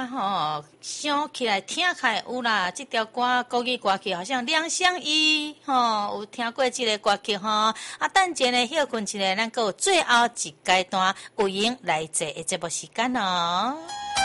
吼，想起来听起来有啦，这条歌国语歌曲好像两相依，吼，有听过这个歌曲吼。啊，等阵呢休困一下，咱还有最后一阶段有闲来坐的节目时间哦。